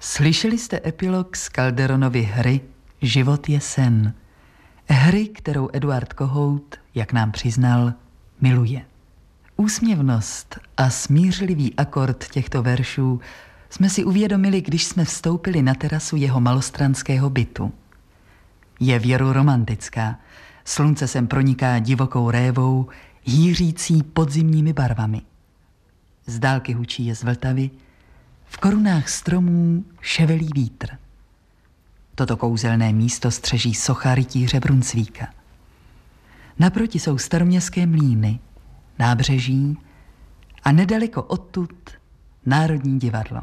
Slyšeli jste epilog z Calderonovy hry Život je sen. Hry, kterou Eduard Kohout, jak nám přiznal, miluje. Úsměvnost a smířlivý akord těchto veršů jsme si uvědomili, když jsme vstoupili na terasu jeho malostranského bytu. Je věru romantická. Slunce sem proniká divokou révou, hýřící podzimními barvami. Z dálky hučí je z Vltavy, v korunách stromů ševelí vítr. Toto kouzelné místo střeží socha rytíře Brunsvíka. Naproti jsou staroměstské mlýny, nábřeží a nedaleko odtud Národní divadlo.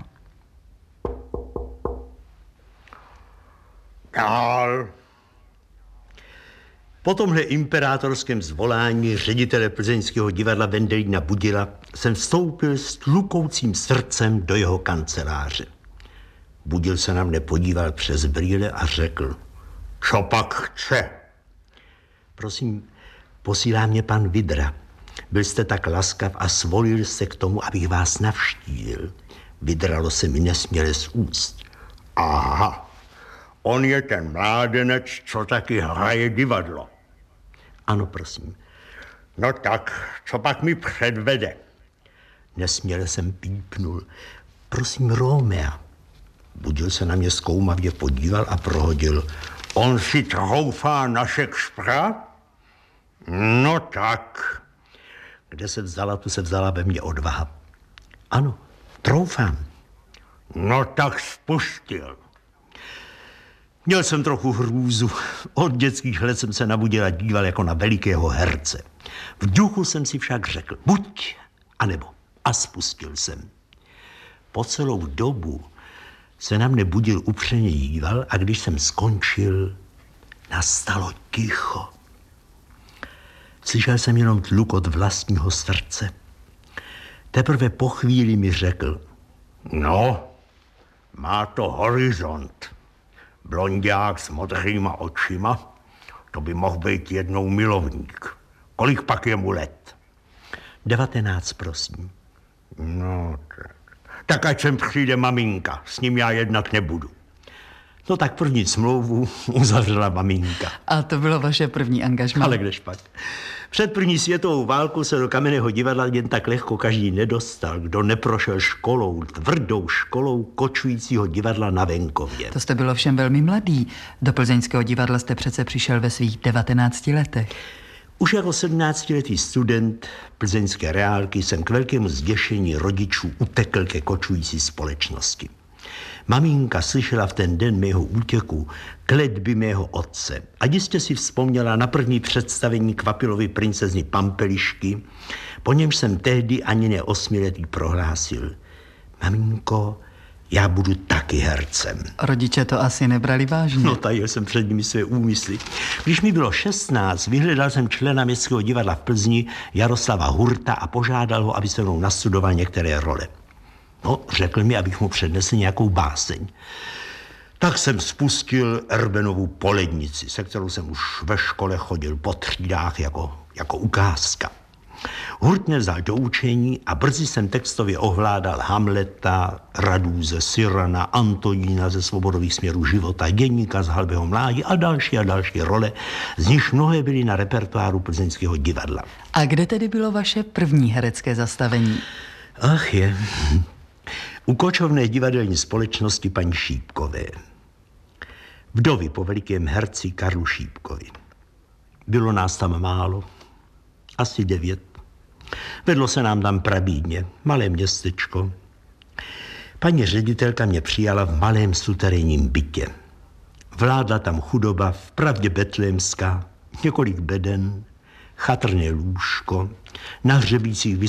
Dál. Po tomhle imperátorském zvolání ředitele plzeňského divadla Vendelína Budila jsem vstoupil s tlukoucím srdcem do jeho kanceláře. Budil se na mne podíval přes brýle a řekl: Co pak chce? Prosím, posílá mě pan Vidra. Byl jste tak laskav a svolil se k tomu, abych vás navštívil. Vydralo se mi nesměle z úst. Aha. On je ten mládenec, co taky hraje divadlo. Ano, prosím. No tak, co pak mi předvede? Nesměle jsem pípnul. Prosím, Romea. Budil se na mě zkoumavě podíval a prohodil. On si troufá na Shakespeara? No tak. Kde se vzala, tu se vzala ve mně odvaha. Ano, troufám. No tak spustil. Měl jsem trochu hrůzu. Od dětských let jsem se na Budila díval jako na velikého herce. V duchu jsem si však řekl buď, anebo. A spustil jsem. Po celou dobu se na mne Budil upřeně díval a když jsem skončil, nastalo ticho. Slyšel jsem jenom tlukot vlastního srdce. Teprve po chvíli mi řekl: No, má to horizont. Blonďák s modrýma očima, to by mohl být jednou milovník. Kolik pak je mu let? 19, prosím. No, tak ať sem přijde maminka, s ním já jednat nebudu. No tak první smlouvu uzavřela maminka. A to bylo vaše první angažmá? Ale kdežpak. Před první světovou válkou se do Kamenného divadla jen tak lehko každý nedostal, kdo neprošel školou, tvrdou školou kočujícího divadla na venkově. To jste byl ovšem velmi mladý. Do plzeňského divadla jste přece přišel ve svých 19 letech. Už jako 17letý student plzeňské reálky jsem k velkému zděšení rodičů utekl ke kočující společnosti. Maminka slyšela v ten den mého útěku kletby mého otce a jistě si vzpomněla na první představení Kvapilovy princezny Pampelišky, po němž jsem tehdy ani ne 8letý prohlásil: Maminko, já budu taky hercem. Rodiče to asi nebrali vážně. No, tajil jsem před nimi své úmysly. Když mi bylo 16, vyhledal jsem člena Městského divadla v Plzni Jaroslava Hurta a požádal ho, aby se mnou nastudoval některé role. No, řekl mi, abych mu přednesl nějakou báseň. Tak jsem spustil Erbenovu Polednici, se kterou jsem už ve škole chodil po třídách jako ukázka. Hurt mě vzal do učení a brzy jsem textově ovládal Hamleta, Radúze, Cyrana, Antonína ze Svobodových směrů života, Děníka z Halbého mládí a další role, z nich mnohé byly na repertoáru plzeňského divadla. A kde tedy bylo vaše první herecké zastavení? Ach je, u kočovné divadelní společnosti paní Šípkové. Vdovy po velikém herci Karlu Šípkovi. Bylo nás tam málo, asi 9. Vedlo se nám tam prabídně, malé městečko. Paní ředitelka mě přijala v malém suterénním bytě. Vládla tam chudoba, vpravdě betlémská, několik beden, chatrné lůžko, na hřebících